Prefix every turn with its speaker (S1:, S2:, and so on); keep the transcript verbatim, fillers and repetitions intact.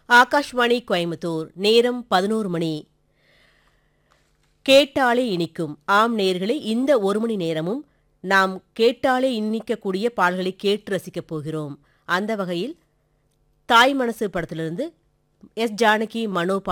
S1: ஆகாஷ்வாணி கோயம்புத்தூர். நேரம் பதினோரு மணி. கேட்டாலே இனிக்கும். ஆம் நேயர்களே, இந்த ஒரு மணி நேரமும் நாம் கேட்டாலே இனிக்கக்கூடிய பாடல்களை கேட்டு ரசிக்கப் போகிறோம். அந்த வகையில் தாய் மனசு படத்திலிருந்து எஸ் ஜானகி, மனோ